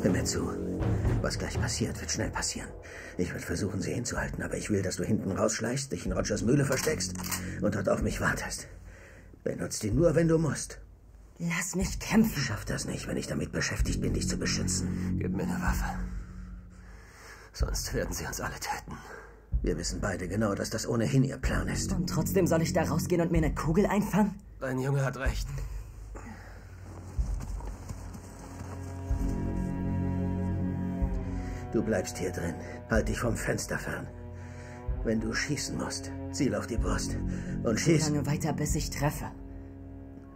Hör mir zu. Was gleich passiert, wird schnell passieren. Ich werde versuchen, sie hinzuhalten, aber ich will, dass du hinten rausschleichst, dich in Rogers Mühle versteckst und dort auf mich wartest. Benutzt ihn nur, wenn du musst. Lass mich kämpfen. Ich schaff das nicht, wenn ich damit beschäftigt bin, dich zu beschützen. Gib mir eine Waffe. Sonst werden sie uns alle töten. Wir wissen beide genau, dass das ohnehin ihr Plan ist. Und trotzdem soll ich da rausgehen und mir eine Kugel einfangen? Dein Junge hat recht. Du bleibst hier drin. Halt dich vom Fenster fern. Wenn du schießen musst, ziel auf die Brust. Und schieß... Lange weiter, bis ich treffe.